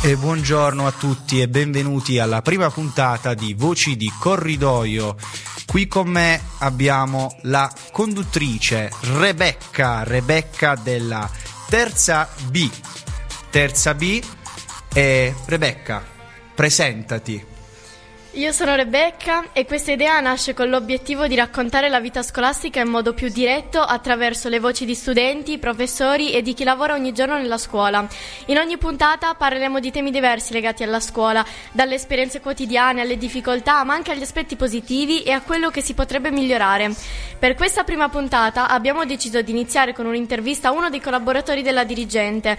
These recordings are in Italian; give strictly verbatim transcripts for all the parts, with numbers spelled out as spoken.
E buongiorno a tutti e benvenuti alla prima puntata di Voci di Corridoio. Qui con me abbiamo la conduttrice Rebecca, Rebecca della terza B. Terza B. E Rebecca, presentati. Io sono Rebecca e questa idea nasce con l'obiettivo di raccontare la vita scolastica in modo più diretto attraverso le voci di studenti, professori e di chi lavora ogni giorno nella scuola. In ogni puntata parleremo di temi diversi legati alla scuola, dalle esperienze quotidiane alle difficoltà, ma anche agli aspetti positivi e a quello che si potrebbe migliorare. Per questa prima puntata abbiamo deciso di iniziare con un'intervista a uno dei collaboratori della dirigente,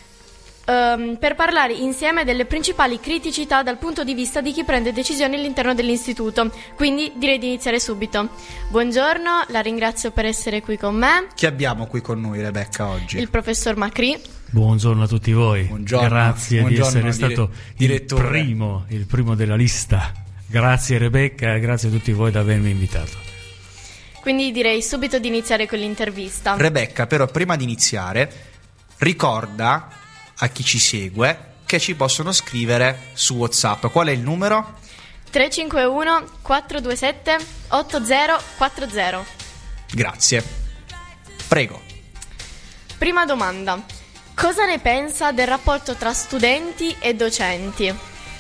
Um, per parlare insieme delle principali criticità dal punto di vista di chi prende decisioni all'interno dell'istituto. Quindi direi di iniziare subito. Buongiorno, la ringrazio per essere qui con me. Chi abbiamo qui con noi, Rebecca, oggi? Il professor Macri. Buongiorno a tutti voi. Buongiorno. Grazie Buongiorno, di essere dire- stato direttore. il primo, il primo della lista. Grazie Rebecca, grazie a tutti voi di avermi invitato. Quindi direi subito di iniziare con l'intervista. Rebecca, però prima di iniziare, ricorda a chi ci segue che ci possono scrivere su WhatsApp. Qual è il numero? tre cinque uno quattro due sette otto zero quattro zero. Grazie. Prego. Prima domanda. Cosa ne pensa del rapporto tra studenti e docenti?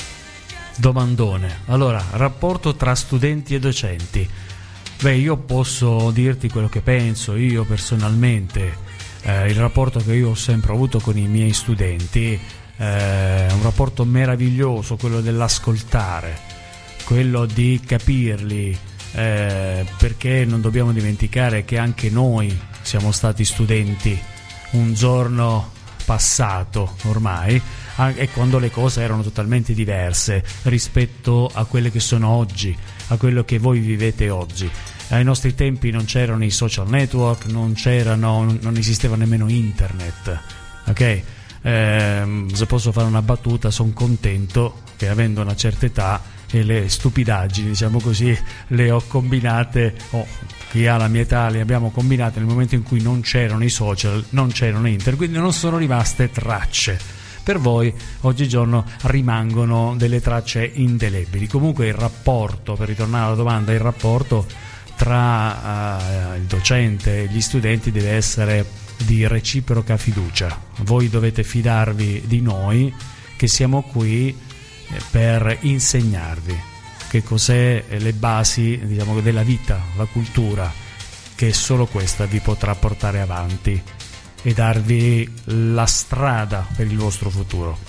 Domandone. Allora, rapporto tra studenti e docenti. Beh, io posso dirti quello che penso, io personalmente. Eh, il rapporto che io ho sempre avuto con i miei studenti eh, è un rapporto meraviglioso, quello dell'ascoltare, quello di capirli, eh, perché non dobbiamo dimenticare che anche noi siamo stati studenti un giorno passato ormai, e quando le cose erano totalmente diverse rispetto a quelle che sono oggi, a quello che voi vivete oggi. Ai nostri tempi non c'erano i social network, non c'erano, non esisteva nemmeno internet, ok? Eh, se posso fare una battuta, sono contento che avendo una certa età e le stupidaggini, diciamo così, le ho combinate, o oh, chi ha la mia età le abbiamo combinate nel momento in cui non c'erano i social, non c'erano internet, quindi non sono rimaste tracce. Per voi oggigiorno rimangono delle tracce indelebili. Comunque il rapporto, per ritornare alla domanda, il rapporto tra uh, il docente e gli studenti deve essere di reciproca fiducia. Voi dovete fidarvi di noi che siamo qui eh, per insegnarvi che cos'è le basi, diciamo, della vita, la cultura, che solo questa vi potrà portare avanti e darvi la strada per il vostro futuro.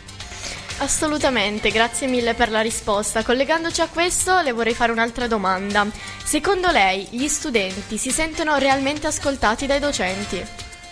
Assolutamente, grazie mille per la risposta. Collegandoci a questo, le vorrei fare un'altra domanda. Secondo lei, gli studenti si sentono realmente ascoltati dai docenti?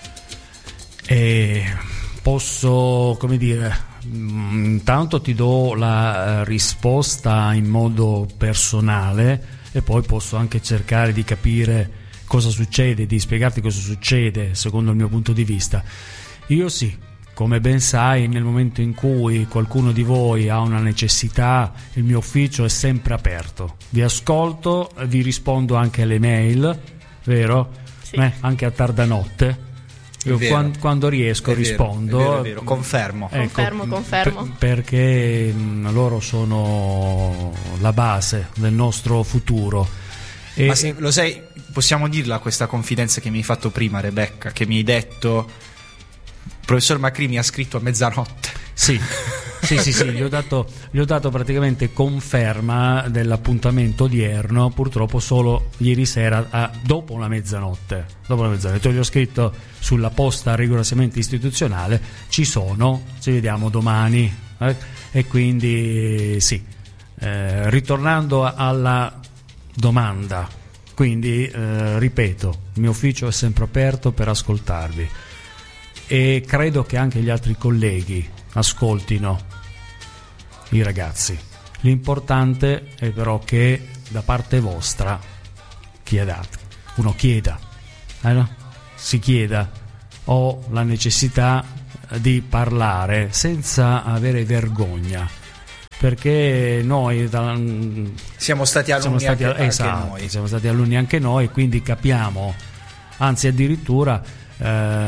E posso, come dire, intanto ti do la risposta in modo personale e poi posso anche cercare di capire cosa succede, di spiegarti cosa succede secondo il mio punto di vista. Io sì. Come ben sai, nel momento in cui qualcuno di voi ha una necessità, il mio ufficio è sempre aperto. Vi ascolto, vi rispondo anche alle mail, vero? Sì. Eh, anche a tarda notte. Io quando, quando riesco è vero, rispondo. È vero, è vero. Confermo. Ecco, confermo, confermo. Per, perché mh, loro sono la base del nostro futuro. E, Ma se lo sai, possiamo dirla questa confidenza che mi hai fatto prima, Rebecca, che mi hai detto: professor Macri mi ha scritto a mezzanotte. Sì, sì, sì, sì, gli ho dato, gli ho dato praticamente conferma dell'appuntamento odierno, purtroppo solo ieri sera, a, dopo la mezzanotte. Dopo la mezzanotte, gli ho scritto sulla posta rigorosamente istituzionale, ci sono, ci vediamo domani. Eh? E quindi sì, eh, ritornando alla domanda, quindi eh, ripeto, il mio ufficio è sempre aperto per ascoltarvi. E credo che anche gli altri colleghi ascoltino i ragazzi. L'importante è però che da parte vostra chiedate, uno chieda, eh no? si chieda, ho la necessità di parlare senza avere vergogna, perché noi da, siamo stati alunni siamo stati, anche, esatto, anche noi. Siamo stati alunni anche noi, quindi capiamo, anzi addirittura eh,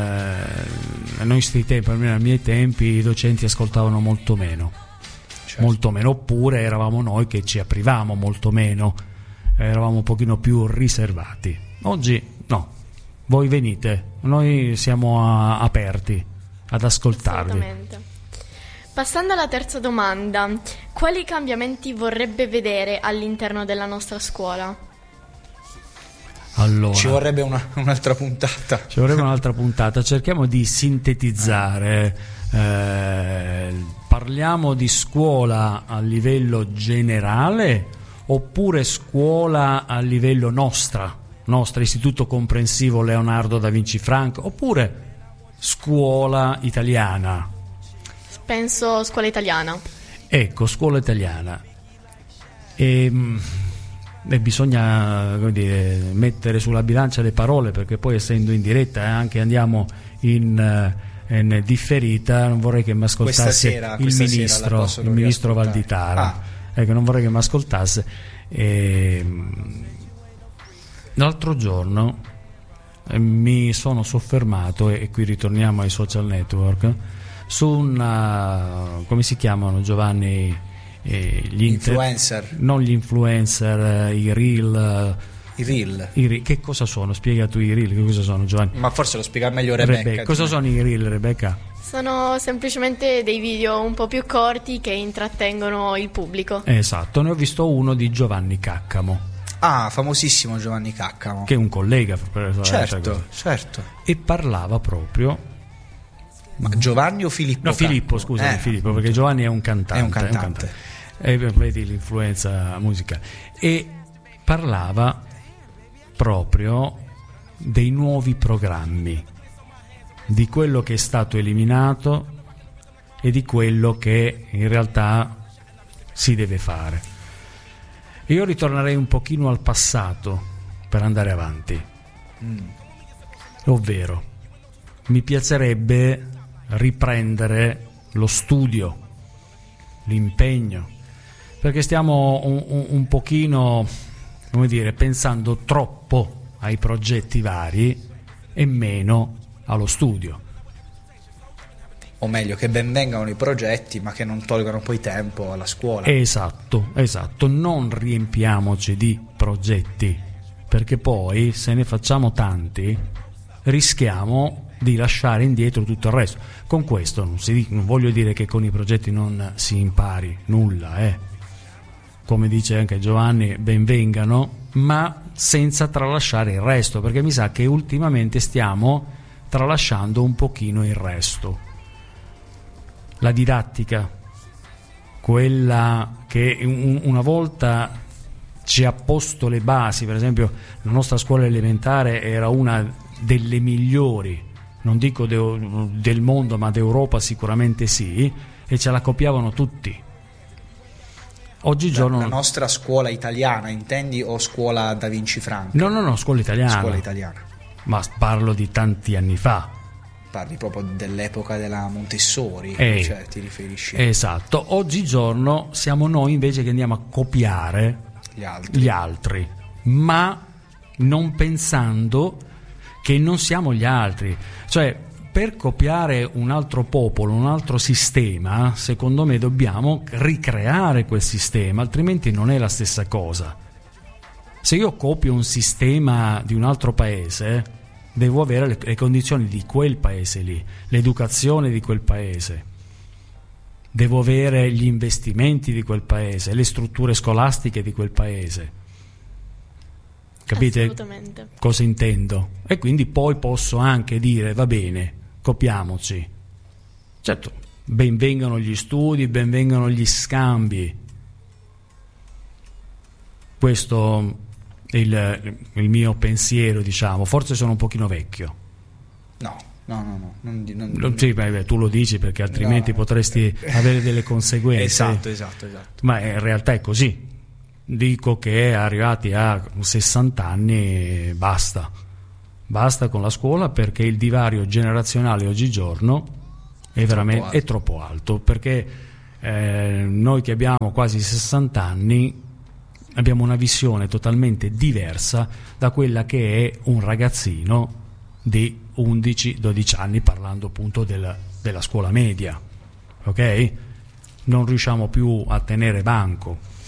ai nostri tempi, almeno ai miei tempi, i docenti ascoltavano molto meno, certo. molto meno, oppure eravamo noi che ci aprivamo molto meno, eravamo un pochino più riservati. Oggi no, voi venite, noi siamo a, aperti ad ascoltarvi. Assolutamente. Passando alla terza domanda, quali cambiamenti vorrebbe vedere all'interno della nostra scuola? Allora, ci vorrebbe una, un'altra puntata. Ci vorrebbe un'altra puntata. Cerchiamo di sintetizzare. Eh, parliamo di scuola a livello generale oppure scuola a livello nostra, nostro Istituto Comprensivo Leonardo da Vinci Franco, oppure scuola italiana? Penso scuola italiana. Ecco, scuola italiana. E, e bisogna, come dire, mettere sulla bilancia le parole, perché poi, essendo in diretta, eh, anche andiamo in, in differita, non vorrei che mi ascoltasse sera, il ministro, il ministro Valditara. Ah. Ecco, non vorrei che mi ascoltasse. E, l'altro giorno eh, mi sono soffermato, e, e qui ritorniamo ai social network, su una, come si chiamano, Giovanni, eh, gli influencer inter, non gli influencer, eh, i reel, i reel. I reel. Che cosa sono? Spiega tu i reel, che cosa sono, Giovanni? Ma forse lo spiega meglio Rebecca. Rebecca. Cosa sono i reel, Rebecca? Sono semplicemente dei video un po' più corti che intrattengono il pubblico. Esatto, ne ho visto uno di Giovanni Caccamo. Ah, famosissimo Giovanni Caccamo, che è un collega, certo, certo. E parlava proprio. Ma Giovanni o Filippo? No, Filippo, scusami, eh, Filippo, perché Giovanni è un cantante. È un cantante. E vedi l'influenza musicale. E parlava proprio dei nuovi programmi, di quello che è stato eliminato e di quello che in realtà si deve fare. Io ritornerei un pochino al passato per andare avanti. Mm. Ovvero, mi piacerebbe riprendere lo studio, l'impegno, perché stiamo un, un, un pochino, come dire, pensando troppo ai progetti vari e meno allo studio. O meglio, che ben vengano i progetti, ma che non tolgano poi tempo alla scuola. Esatto, esatto. Non riempiamoci di progetti, perché poi se ne facciamo tanti rischiamo di lasciare indietro tutto il resto. Con questo non, si, non voglio dire che con i progetti non si impari nulla, eh. Come dice anche Giovanni, ben vengano, ma senza tralasciare il resto, perché mi sa che ultimamente stiamo tralasciando un pochino il resto. La didattica, quella che un, una volta ci ha posto le basi, per esempio la nostra scuola elementare era una delle migliori, non dico de, del mondo, ma d'Europa sicuramente sì, e ce la copiavano tutti. Oggigiorno la, la nostra scuola italiana, intendi, o scuola Da Vinci Franco? No, no, no, scuola italiana. Scuola italiana. Ma parlo di tanti anni fa. Parli proprio dell'epoca della Montessori, eh, cioè ti riferisci? Esatto. Oggigiorno siamo noi invece che andiamo a copiare gli altri, gli altri, ma non pensando che non siamo gli altri. Cioè, per copiare un altro popolo, un altro sistema, secondo me dobbiamo ricreare quel sistema, altrimenti non è la stessa cosa. Se io copio un sistema di un altro paese, devo avere le, le condizioni di quel paese lì, l'educazione di quel paese, devo avere gli investimenti di quel paese, le strutture scolastiche di quel paese. Capite? Assolutamente. Cosa intendo? E quindi poi posso anche dire, va bene, copiamoci. Certo, ben vengano gli studi, ben vengano gli scambi. Questo è il, il mio pensiero, diciamo. Forse sono un pochino vecchio. No, no, no, no. Non, non, non, sì, beh, tu lo dici perché altrimenti no, potresti avere delle conseguenze. Esatto, esatto, esatto. Ma in realtà è così. Dico che arrivati a sessanta anni basta. Basta con la scuola, perché il divario generazionale oggigiorno è veramente troppo è troppo alto, perché eh, noi che abbiamo quasi sessanta anni abbiamo una visione totalmente diversa da quella che è un ragazzino di undici dodici anni, parlando appunto del, della scuola media, ok? Non riusciamo più a tenere banco.